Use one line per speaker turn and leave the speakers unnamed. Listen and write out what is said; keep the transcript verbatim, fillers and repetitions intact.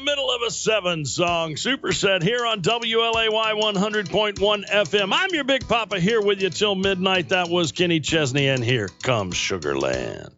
middle of a seven song superset here on W L A Y one hundred point one F M. I'm your Big Papa here with you till midnight. That was Kenny Chesney, and here comes Sugarland.